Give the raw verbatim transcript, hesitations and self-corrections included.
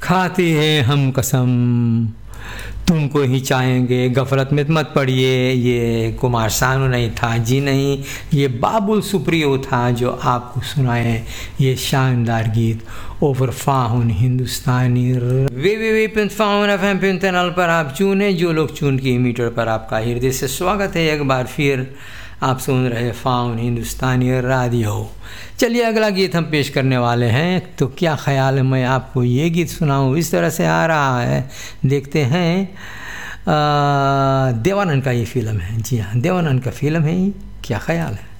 खाते हैं हम कसम तुमको ही चाहेंगे, गफलत में मत पड़िए। ये कुमार सानू नहीं था जी, नहीं, ये बाबुल सुप्रियो था जो आपको सुनाए ये शानदार गीत ओवर फाउन हिंदुस्तानी वे वे वे pin faun F M pin channel पर आप चुने जो लोग चुन की मीटर पर आपका हृदय से स्वागत है। एक बार फिर आप सुन रहे फाउन हिंदुस्तानी रेडियो। चलिए अगला गीत हम पेश करने वाले हैं, तो क्या ख्याल है मैं आपको ये गीत सुनाऊं। इस तरह से आ रहा है, देखते हैं। देवानंद का ये फिल्म है, जी हाँ देवानंद का फिल्म है, क्या ख्याल है।